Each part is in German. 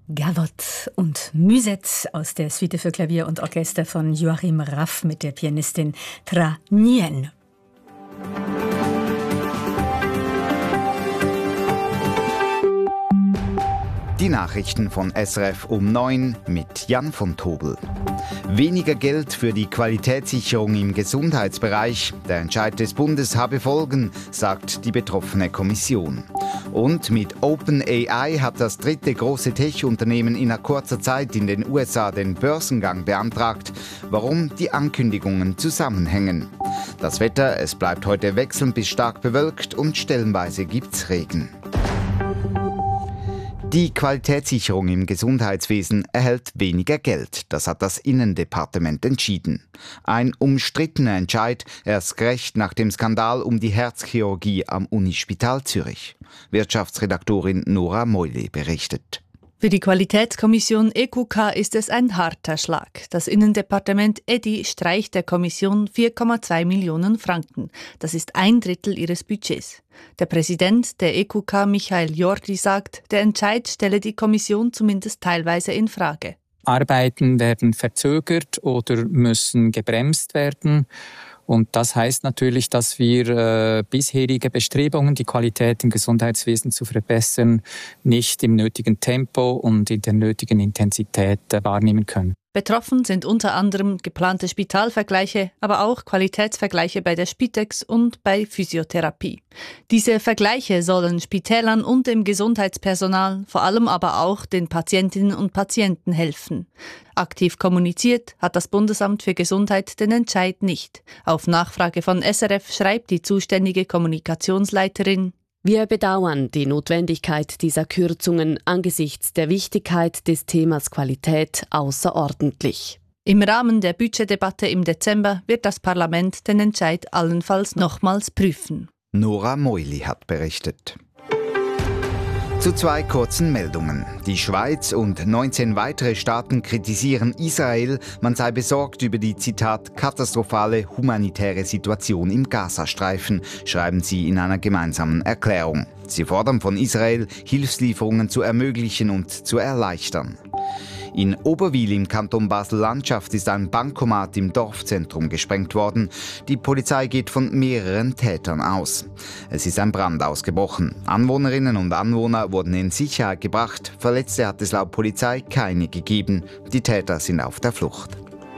Gavotte und Musette aus der Suite für Klavier und Orchester von Joachim Raff mit der Pianistin Tra Nguyen. Die Nachrichten von SRF um 9 mit Jan von Tobel. Weniger Geld für die Qualitätssicherung im Gesundheitsbereich. Der Entscheid des Bundes habe Folgen, sagt die betroffene Kommission. Und mit OpenAI hat das dritte große Tech-Unternehmen in kurzer Zeit in den USA den Börsengang beantragt. Warum? Die Ankündigungen zusammenhängen. Das Wetter, es bleibt heute wechselnd bis stark bewölkt und stellenweise gibt's Regen. Die Qualitätssicherung im Gesundheitswesen erhält weniger Geld. Das hat das Innendepartement entschieden. Ein umstrittener Entscheid, erst recht nach dem Skandal um die Herzchirurgie am Unispital Zürich. Wirtschaftsredaktorin Nora Meuli berichtet. Für die Qualitätskommission EQK ist es ein harter Schlag. Das Innendepartement EDI streicht der Kommission 4,2 Millionen Franken. Das ist 1/3 ihres Budgets. Der Präsident der EQK, Michael Jordi, sagt, der Entscheid stelle die Kommission zumindest teilweise in Frage. Arbeiten werden verzögert oder müssen gebremst werden. Und das heißt natürlich, dass wir bisherige Bestrebungen, die Qualität im Gesundheitswesen zu verbessern, nicht im nötigen Tempo und in der nötigen Intensität wahrnehmen können. Betroffen sind unter anderem geplante Spitalvergleiche, aber auch Qualitätsvergleiche bei der Spitex und bei Physiotherapie. Diese Vergleiche sollen Spitälern und dem Gesundheitspersonal, vor allem aber auch den Patientinnen und Patienten helfen. Aktiv kommuniziert hat das Bundesamt für Gesundheit den Entscheid nicht. Auf Nachfrage von SRF schreibt die zuständige Kommunikationsleiterin: Wir bedauern die Notwendigkeit dieser Kürzungen angesichts der Wichtigkeit des Themas Qualität außerordentlich. Im Rahmen der Budgetdebatte im Dezember wird das Parlament den Entscheid allenfalls nochmals prüfen. Nora Meuli hat berichtet. Zu zwei kurzen Meldungen. Die Schweiz und 19 weitere Staaten kritisieren Israel, man sei besorgt über die, Zitat, katastrophale humanitäre Situation im Gazastreifen, schreiben sie in einer gemeinsamen Erklärung. Sie fordern von Israel, Hilfslieferungen zu ermöglichen und zu erleichtern. In Oberwil im Kanton Basel-Landschaft ist ein Bankomat im Dorfzentrum gesprengt worden. Die Polizei geht von mehreren Tätern aus. Es ist ein Brand ausgebrochen. Anwohnerinnen und Anwohner wurden in Sicherheit gebracht. Verletzte hat es laut Polizei keine gegeben. Die Täter sind auf der Flucht.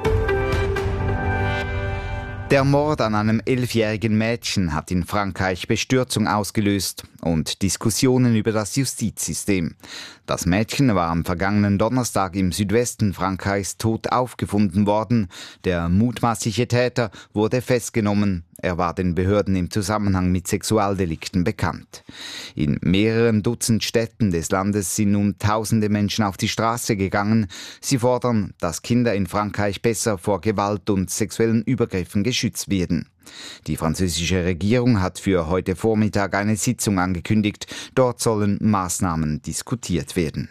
Der Mord an einem 11-jährigen Mädchen hat in Frankreich Bestürzung ausgelöst und Diskussionen über das Justizsystem. Das Mädchen war am vergangenen Donnerstag im Südwesten Frankreichs tot aufgefunden worden. Der mutmaßliche Täter wurde festgenommen. Er war den Behörden im Zusammenhang mit Sexualdelikten bekannt. In mehreren Dutzend Städten des Landes sind nun tausende Menschen auf die Straße gegangen. Sie fordern, dass Kinder in Frankreich besser vor Gewalt und sexuellen Übergriffen geschützt werden. Die französische Regierung hat für heute Vormittag eine Sitzung angekündigt. Dort sollen Maßnahmen diskutiert werden.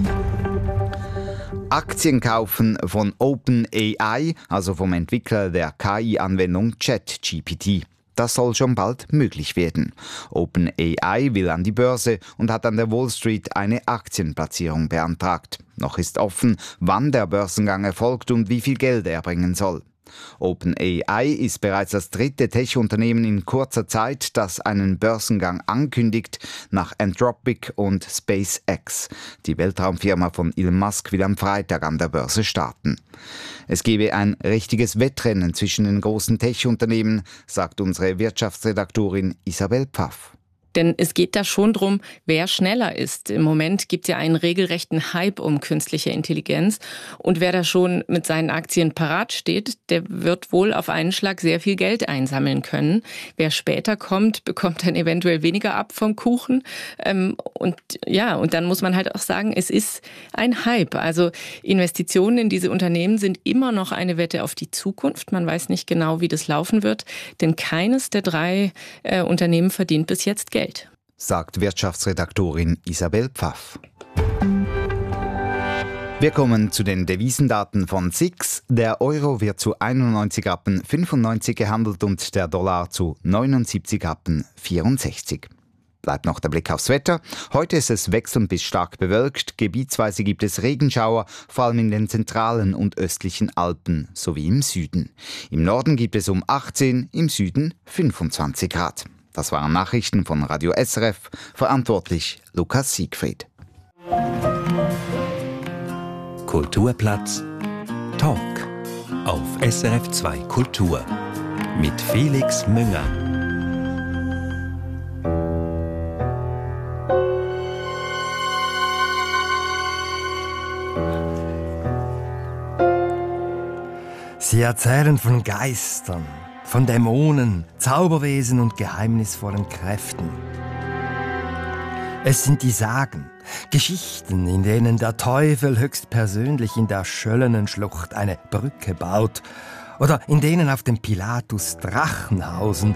Aktien kaufen von OpenAI, also vom Entwickler der KI-Anwendung ChatGPT. Das soll schon bald möglich werden. OpenAI will an die Börse und hat an der Wall Street eine Aktienplatzierung beantragt. Noch ist offen, wann der Börsengang erfolgt und wie viel Geld er bringen soll. OpenAI ist bereits das dritte Tech-Unternehmen in kurzer Zeit, das einen Börsengang ankündigt, nach Anthropic und SpaceX. Die Weltraumfirma von Elon Musk will am Freitag an der Börse starten. Es gebe ein richtiges Wettrennen zwischen den großen Tech-Unternehmen, sagt unsere Wirtschaftsredaktorin Isabel Pfaff. Denn es geht da schon drum, wer schneller ist. Im Moment gibt es ja einen regelrechten Hype um künstliche Intelligenz. Und wer da schon mit seinen Aktien parat steht, der wird wohl auf einen Schlag sehr viel Geld einsammeln können. Wer später kommt, bekommt dann eventuell weniger ab vom Kuchen. Und dann muss man halt auch sagen, es ist ein Hype. Also Investitionen in diese Unternehmen sind immer noch eine Wette auf die Zukunft. Man weiß nicht genau, wie das laufen wird. Denn keines der drei Unternehmen verdient bis jetzt Geld. Sagt Wirtschaftsredaktorin Isabel Pfaff. Wir kommen zu den Devisendaten von SIX. Der Euro wird zu 91,95 gehandelt und der Dollar zu 79,64. Bleibt noch der Blick aufs Wetter. Heute ist es wechselnd bis stark bewölkt. Gebietsweise gibt es Regenschauer, vor allem in den zentralen und östlichen Alpen sowie im Süden. Im Norden gibt es um 18, im Süden 25 Grad. Das waren Nachrichten von Radio SRF. Verantwortlich Lukas Siegfried. Kulturplatz Talk auf SRF 2 Kultur mit Felix Münger. Sie erzählen von Geistern, von Dämonen, Zauberwesen und geheimnisvollen Kräften. Es sind die Sagen, Geschichten, in denen der Teufel höchstpersönlich in der Schöllenenschlucht eine Brücke baut oder in denen auf dem Pilatus Drachen hausen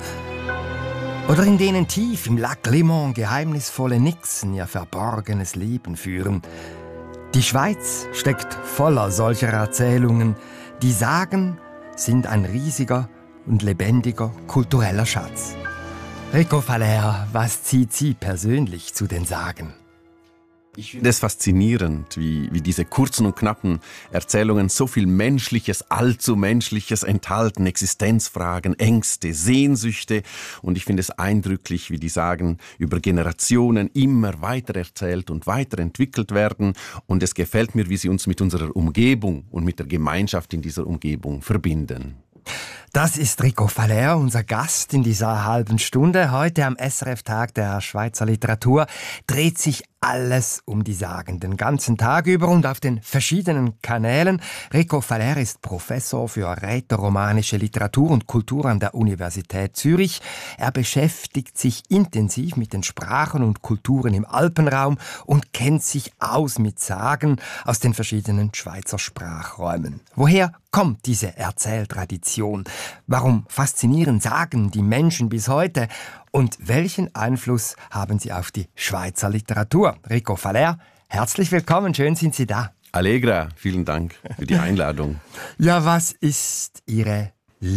oder in denen tief im Lac Léman geheimnisvolle Nixen ihr verborgenes Leben führen. Die Schweiz steckt voller solcher Erzählungen. Die Sagen sind ein riesiger und lebendiger kultureller Schatz. Rico Faller, was zieht Sie persönlich zu den Sagen? Ich finde es faszinierend, wie diese kurzen und knappen Erzählungen so viel Menschliches, allzu Menschliches enthalten, Existenzfragen, Ängste, Sehnsüchte. Und ich finde es eindrücklich, wie die Sagen über Generationen immer weiter erzählt und weiterentwickelt werden. Und es gefällt mir, wie sie uns mit unserer Umgebung und mit der Gemeinschaft in dieser Umgebung verbinden. Das ist Rico Faller, unser Gast in dieser halben Stunde. Heute am SRF-Tag der Schweizer Literatur dreht sich alles um die Sagen, den ganzen Tag über und auf den verschiedenen Kanälen. Rico Faller ist Professor für rätoromanische Literatur und Kultur an der Universität Zürich. Er beschäftigt sich intensiv mit den Sprachen und Kulturen im Alpenraum und kennt sich aus mit Sagen aus den verschiedenen Schweizer Sprachräumen. Woher kommt diese Erzähltradition? Warum faszinieren Sagen die Menschen bis heute? Und welchen Einfluss haben sie auf die Schweizer Literatur? Rico Faller, herzlich willkommen, schön sind Sie da. Allegra, vielen Dank für die Einladung. Ja, was ist Ihre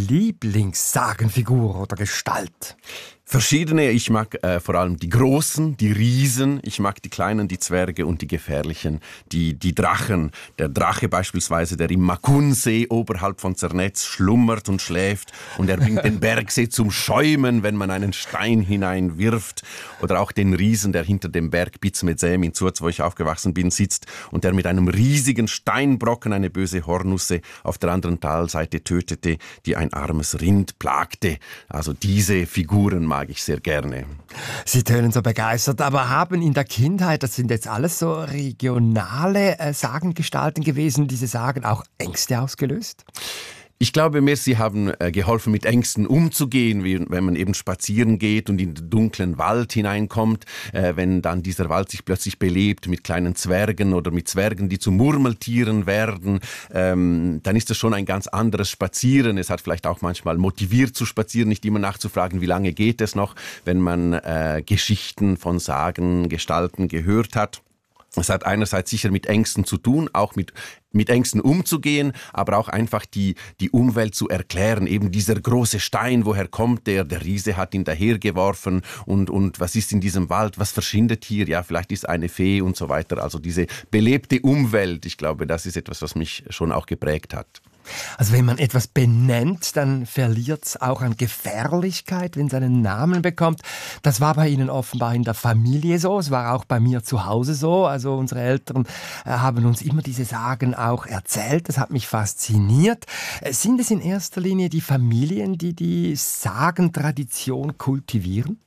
Lieblingssagenfigur oder Gestalt? Verschiedene, ich mag vor allem die Großen, die Riesen, ich mag die Kleinen, die Zwerge und die Gefährlichen, die Drachen. Der Drache beispielsweise, der im Makunsee oberhalb von Zernetz schlummert und schläft und er bringt den Bergsee zum Schäumen, wenn man einen Stein hineinwirft. Oder auch den Riesen, der hinter dem Berg Bizmezem in Zurz, wo ich aufgewachsen bin, sitzt und der mit einem riesigen Steinbrocken eine böse Hornusse auf der anderen Talseite tötete, die ein armes Rind plagte. Also diese Figuren mag ich sehr gerne. Sie tönen so begeistert, aber haben in der Kindheit, das sind jetzt alles so regionale Sagengestalten gewesen, diese Sagen auch Ängste ausgelöst? Ich glaube mir, sie haben geholfen, mit Ängsten umzugehen, wie wenn man eben spazieren geht und in den dunklen Wald hineinkommt, wenn dann dieser Wald sich plötzlich belebt mit kleinen Zwergen oder mit Zwergen, die zu Murmeltieren werden, dann ist das schon ein ganz anderes Spazieren. Es hat vielleicht auch manchmal motiviert zu spazieren, nicht immer nachzufragen, wie lange geht es noch, wenn man Geschichten von Sagen, Gestalten gehört hat. Es hat einerseits sicher mit Ängsten zu tun, auch mit Ängsten umzugehen, aber auch einfach die Umwelt zu erklären. Eben dieser große Stein, woher kommt der? Der Riese hat ihn dahergeworfen und was ist in diesem Wald? Was verschwindet hier? Ja, vielleicht ist eine Fee und so weiter. Also diese belebte Umwelt, ich glaube, das ist etwas, was mich schon auch geprägt hat. Also wenn man etwas benennt, dann verliert es auch an Gefährlichkeit, wenn es einen Namen bekommt. Das war bei Ihnen offenbar in der Familie so, es war auch bei mir zu Hause so. Also unsere Eltern haben uns immer diese Sagen auch erzählt, das hat mich fasziniert. Sind es in erster Linie die Familien, die die Sagentradition kultivieren?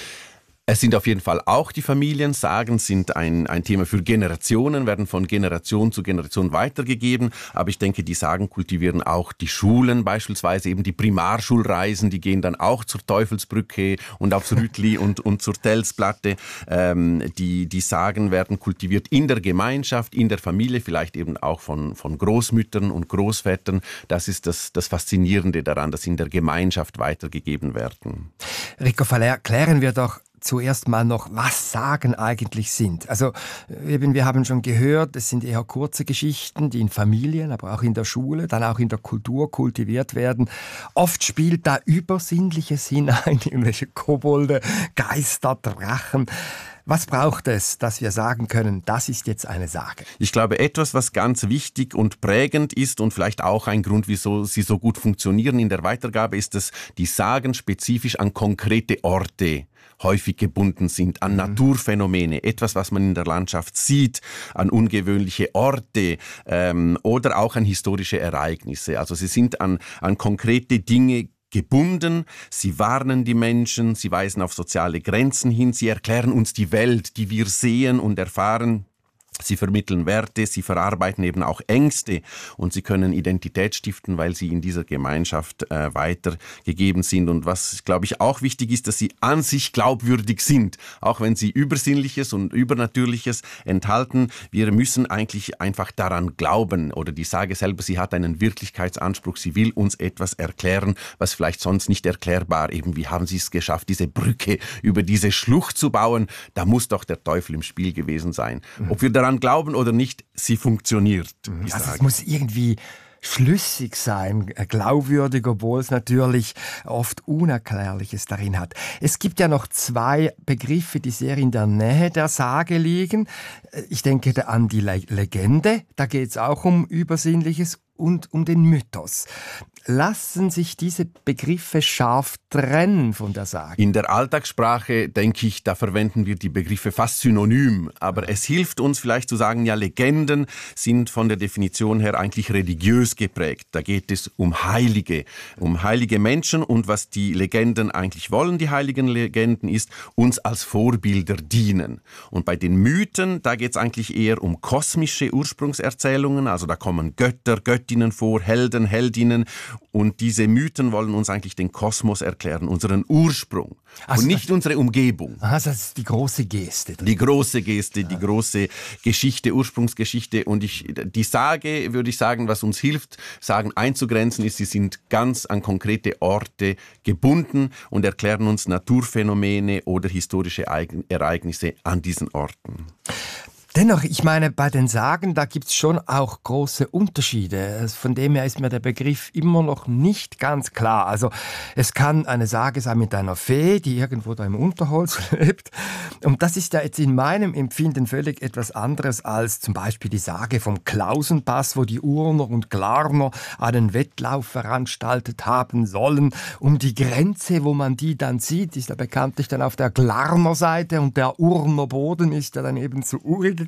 Es sind auf jeden Fall auch die Familien. Sagen sind ein Thema für Generationen, werden von Generation zu Generation weitergegeben. Aber ich denke, die Sagen kultivieren auch die Schulen, beispielsweise eben die Primarschulreisen, die gehen dann auch zur Teufelsbrücke und aufs Rütli und zur Telsplatte. Die Sagen werden kultiviert in der Gemeinschaft, in der Familie, vielleicht eben auch von Großmüttern und Großvätern. Das ist das Faszinierende daran, dass sie in der Gemeinschaft weitergegeben werden. Rico Faller, klären wir doch zuerst mal noch, was Sagen eigentlich sind. Also eben, wir haben schon gehört, es sind eher kurze Geschichten, die in Familien, aber auch in der Schule, dann auch in der Kultur kultiviert werden. Oft spielt da Übersinnliches hinein, irgendwelche Kobolde, Geister, Drachen. Was braucht es, dass wir sagen können, das ist jetzt eine Sage? Ich glaube, etwas, was ganz wichtig und prägend ist und vielleicht auch ein Grund, wieso sie so gut funktionieren in der Weitergabe, ist, dass die Sagen spezifisch an konkrete Orte häufig gebunden sind, an Naturphänomene, etwas, was man in der Landschaft sieht, an ungewöhnliche Orte oder auch an historische Ereignisse. Also sie sind an konkrete Dinge gebunden, sie warnen die Menschen, sie weisen auf soziale Grenzen hin, sie erklären uns die Welt, die wir sehen und erfahren. Sie vermitteln Werte, sie verarbeiten eben auch Ängste und sie können Identität stiften, weil sie in dieser Gemeinschaft weitergegeben sind. Und was, glaube ich, auch wichtig ist, dass sie an sich glaubwürdig sind, auch wenn sie Übersinnliches und Übernatürliches enthalten. Wir müssen eigentlich einfach daran glauben, oder die Sage selber, sie hat einen Wirklichkeitsanspruch, sie will uns etwas erklären, was vielleicht sonst nicht erklärbar. Eben, wie haben sie es geschafft, diese Brücke über diese Schlucht zu bauen? Da muss doch der Teufel im Spiel gewesen sein. Ob wir daran glauben oder nicht, sie funktioniert. Also es muss irgendwie schlüssig sein, glaubwürdig, obwohl es natürlich oft Unerklärliches darin hat. Es gibt ja noch 2 Begriffe, die sehr in der Nähe der Sage liegen. Ich denke an die Legende, da geht es auch um Übersinnliches, und um den Mythos. Lassen sich diese Begriffe scharf trennen von der Sage? In der Alltagssprache, denke ich, da verwenden wir die Begriffe fast synonym. Aber es hilft uns vielleicht zu sagen, ja, Legenden sind von der Definition her eigentlich religiös geprägt. Da geht es um heilige Menschen. Und was die Legenden eigentlich wollen, die heiligen Legenden, ist, uns als Vorbilder dienen. Und bei den Mythen, da geht es eigentlich eher um kosmische Ursprungserzählungen. Also da kommen Götter, Göttinnen vor, Helden, Heldinnen. Und diese Mythen wollen uns eigentlich den Kosmos erklären, unseren Ursprung und nicht unsere Umgebung. Also das ist die große Geste. Die große Geste, die große Geschichte, Ursprungsgeschichte. Und die Sage, würde ich sagen, was uns hilft, Sagen einzugrenzen, ist, sie sind ganz an konkrete Orte gebunden und erklären uns Naturphänomene oder historische Ereignisse an diesen Orten. Dennoch, ich meine, bei den Sagen, da gibt es schon auch große Unterschiede. Von dem her ist mir der Begriff immer noch nicht ganz klar. Also es kann eine Sage sein mit einer Fee, die irgendwo da im Unterholz lebt. Und das ist ja jetzt in meinem Empfinden völlig etwas anderes als zum Beispiel die Sage vom Klausenpass, wo die Urner und Glarner einen Wettlauf veranstaltet haben sollen. Um die Grenze, wo man die dann sieht, ist ja bekanntlich dann auf der Glarner Seite und der Urner Boden ist ja dann eben zu Uri gekommen.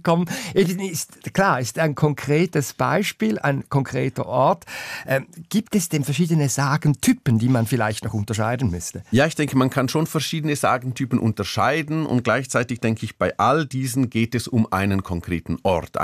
Ist ein konkretes Beispiel, ein konkreter Ort. Gibt es denn verschiedene Sagentypen, die man vielleicht noch unterscheiden müsste? Ja, ich denke, man kann schon verschiedene Sagentypen unterscheiden und gleichzeitig denke ich, bei all diesen geht es um einen konkreten Ort.